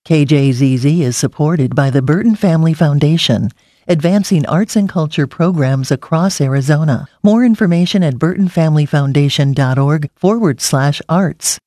KJZZ is supported by the Burton Family Foundation, advancing arts and culture programs across Arizona. More information at burtonfamilyfoundation.org/arts.